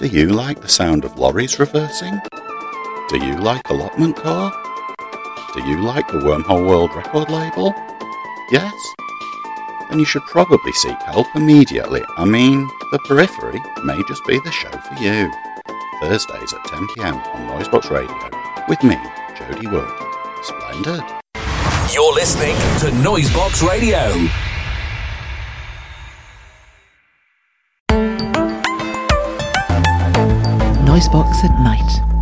Do you like the sound of lorries reversing? Do you like Allotment Core? Do you like the Wormhole World record label? Yes? Then you should probably seek help immediately. I mean, The Periphery may just be the show for you. Thursdays at 10 PM on Noisebox Radio with me, Jody Wood. Splendid. You're listening to Noisebox Radio. Noisebox at night.